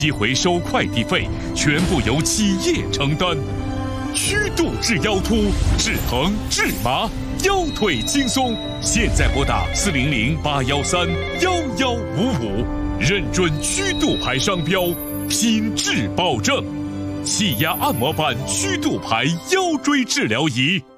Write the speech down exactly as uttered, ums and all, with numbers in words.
即回收快递费全部由企业承担。曲度治腰突，治疼治麻，腰腿轻松。现在拨打四零零八幺三幺幺五五，认准曲度牌商标，品质保证。气压按摩板曲度牌腰椎治疗仪。